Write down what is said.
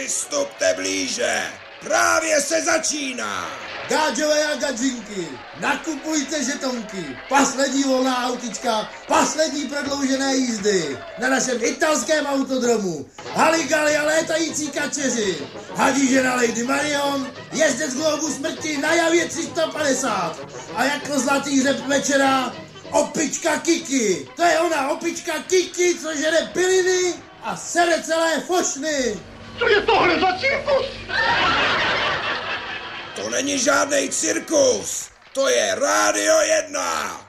Přistupte blíže. Právě se začíná. Gáďové a gadžinky, nakupujte žetonky, poslední volná autička, poslední prodloužené jízdy na našem italském autodromu. Haligali a létající kačeři, hadížena Lady Marion, jezdec globu smrti na Javě 350 a jako zlatý řep večera opička Kiki. To je ona, opička Kiki, co žere piliny a sere celé fošny. Co je tohle za cirkus? To není žádnej cirkus, to je Rádio 1.